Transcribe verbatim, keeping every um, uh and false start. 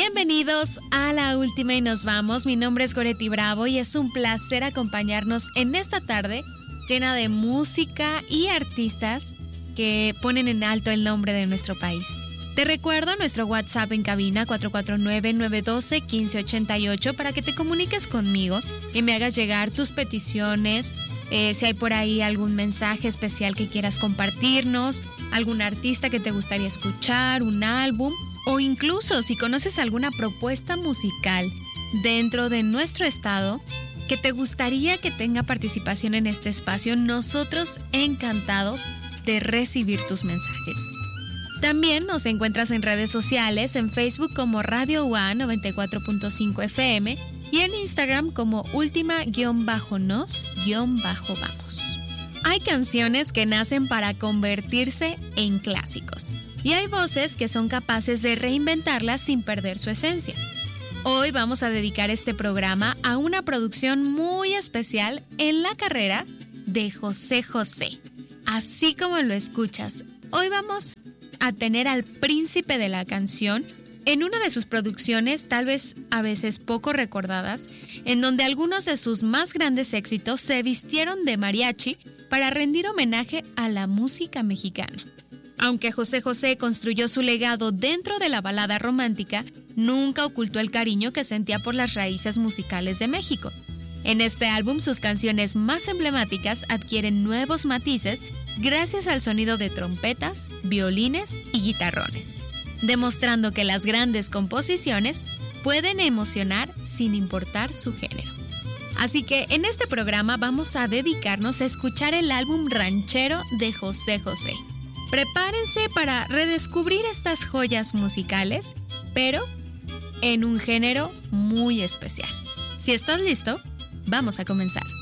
Bienvenidos a La Última y Nos Vamos. Mi nombre es Goretti Bravo y es un placer acompañarnos en esta tarde llena de música y artistas que ponen en alto el nombre de nuestro país. Te recuerdo nuestro WhatsApp en cabina cuatro cuatro nueve, nueve uno dos, uno cinco ocho ocho para que te comuniques conmigo y me hagas llegar tus peticiones, eh, si hay por ahí algún mensaje especial que quieras compartirnos, algún artista que te gustaría escuchar, un álbum, o incluso si conoces alguna propuesta musical dentro de nuestro estado que te gustaría que tenga participación en este espacio, nosotros encantados de recibir tus mensajes. También nos encuentras en redes sociales, en Facebook como Radio U A noventa y cuatro punto cinco F M y en Instagram como última-nos-vamos. Hay canciones que nacen para convertirse en clásicos y hay voces que son capaces de reinventarlas sin perder su esencia. Hoy vamos a dedicar este programa a una producción muy especial en la carrera de José José. Así como lo escuchas, hoy vamos a tener al príncipe de la canción en una de sus producciones, tal vez a veces poco recordadas, en donde algunos de sus más grandes éxitos se vistieron de mariachi para rendir homenaje a la música mexicana. Aunque José José construyó su legado dentro de la balada romántica, nunca ocultó el cariño que sentía por las raíces musicales de México. En este álbum, sus canciones más emblemáticas adquieren nuevos matices gracias al sonido de trompetas, violines y guitarrones, demostrando que las grandes composiciones pueden emocionar sin importar su género. Así que en este programa vamos a dedicarnos a escuchar el álbum ranchero de José José. Prepárense para redescubrir estas joyas musicales, pero en un género muy especial. Si estás listo, vamos a comenzar.